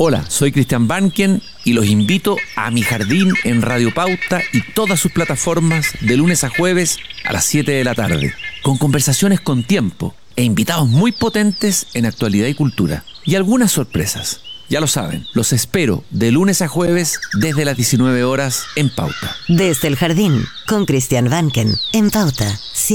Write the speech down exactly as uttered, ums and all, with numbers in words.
Hola, soy Cristian Banken y los invito a Mi Jardín en Radio Pauta y todas sus plataformas de lunes a jueves a las siete de la tarde, con conversaciones con tiempo e invitados muy potentes en actualidad y cultura. Y algunas sorpresas. Ya lo saben, los espero de lunes a jueves desde las diecinueve horas en Pauta. Desde el Jardín, con Cristian Banken, en Pauta.